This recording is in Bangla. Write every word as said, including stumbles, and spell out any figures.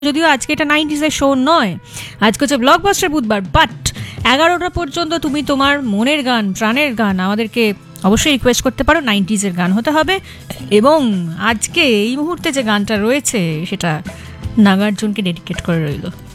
যদিও আজকে এটা নাইনটিজের শো নয়, আজকে হচ্ছে ব্লকবাস্টার বুধবার, বাট এগারোটা পর্যন্ত তুমি তোমার মনের গান, প্রাণের গান আমাদেরকে অবশ্যই রিকোয়েস্ট করতে পারো। নাইনটিজের গান হতে হবে, এবং আজকে এই মুহূর্তে যে গানটা রয়েছে সেটা নাগার্জুনকে ডেডিকেট করে রইল।